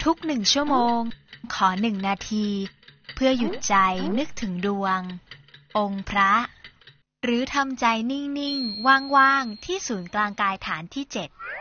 ทุก1 ชั่วโมงขอ1 นาทีเพื่อหยุดใจนึกถึงดวงองค์พระหรือทำใจนิ่งๆว่างๆที่ศูนย์กลางกายฐานที่7